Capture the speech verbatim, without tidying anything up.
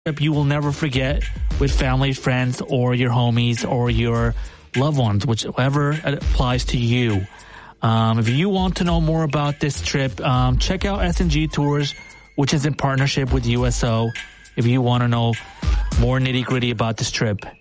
you will never forget with family, friends, or your homies, or your loved ones, whichever applies to you. Um, if you want to know more about this trip, um, check out S N G Tours, which is in partnership with U S O, if you want to know more nitty-gritty about this trip.